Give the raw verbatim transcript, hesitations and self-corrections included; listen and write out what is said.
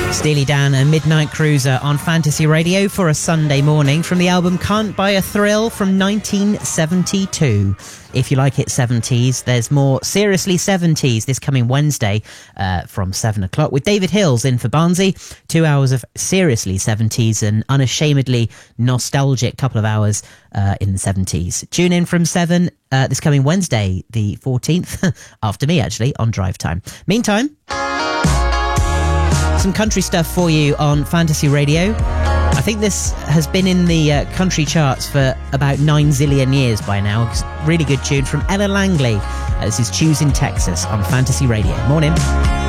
Steely Dan and Midnight Cruiser on Fantasy Radio for a Sunday morning from the album Can't Buy a Thrill from nineteen seventy-two. If you like it seventies, there's more Seriously seventies this coming Wednesday uh, from seven o'clock with David Hills in for Barnsley. Two hours of Seriously seventies and unashamedly nostalgic couple of hours uh, in the seventies. Tune in from seven uh, this coming Wednesday, the fourteenth, after me actually, on Drive Time. Meantime, some country stuff for you on Fantasy Radio. I think this has been in the uh, country charts for about nine zillion years by now. Really good tune from Ella Langley. Uh, this is Choosing Texas on Fantasy Radio. Morning.